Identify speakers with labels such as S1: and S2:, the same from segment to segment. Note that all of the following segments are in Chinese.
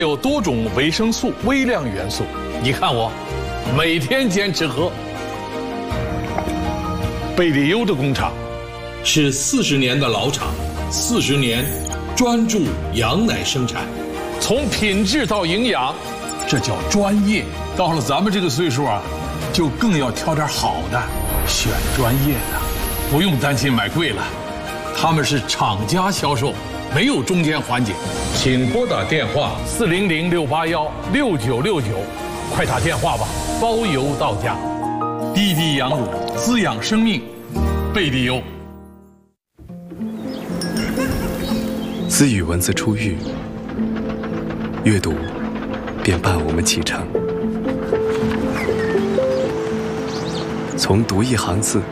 S1: 有多种维生素、微量元素。你看我，每天坚持喝。贝利优的工厂是40年的老厂，40年专注羊奶生产，从品质到营养，这叫专业。到了咱们这个岁数啊，就更要挑点好的，选专业的，不用担心买贵了。他们是厂家销售，没有中间环节。请拨打电话400-681-6969，快打电话吧，包邮到家。滴滴羊乳滋养生命，贝利优。
S2: 自与文字初遇，阅读便伴我们启程。从读一行字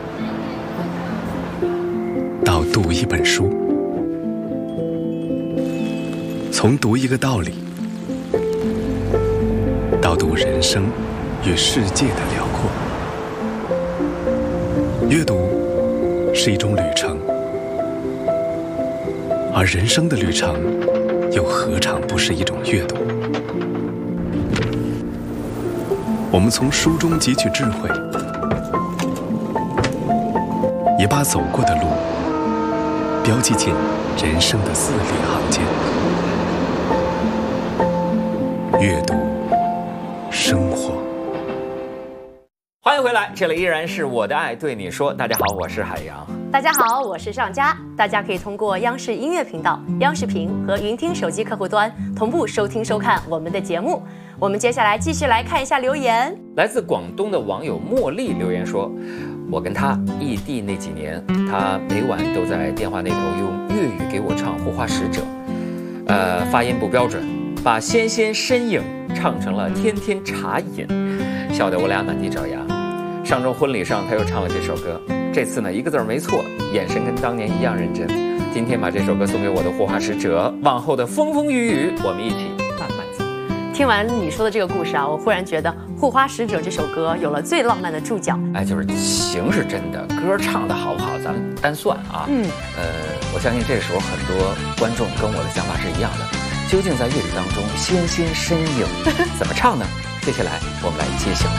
S2: 到读一本书，从读一个道理到读人生与世界的辽阔。阅读是一种旅程，而人生的旅程又何尝不是一种阅读？我们从书中汲取智慧，也把走过的路标记进人生的字里行间。阅读生活。
S3: 欢迎回来，这里依然是我的爱对你说。大家好，我是海洋。
S4: 大家好，我是上佳。大家可以通过央视音乐频道、央视频和云听手机客户端同步收听收看我们的节目。我们接下来继续来看一下留言。
S3: 来自广东的网友茉莉留言说，我跟他异地那几年，他每晚都在电话那头用粤语给我唱《护花使者》，发音不标准，把纤纤身影唱成了天天茶饮，笑得我俩满地找牙。上周婚礼上他又唱了这首歌，这次呢一个字没错，眼神跟当年一样认真。今天把这首歌送给我的护花使者，往后的风风雨雨我们一起慢慢走。
S4: 听完你说的这个故事啊，我忽然觉得《护花使者》这首歌有了最浪漫的注脚。
S3: 哎，就是情是真的，歌唱的好不好咱们单算啊。我相信这个时候很多观众跟我的想法是一样的。究竟在粤语当中纤纤身影怎么唱呢？接下来我们来揭晓。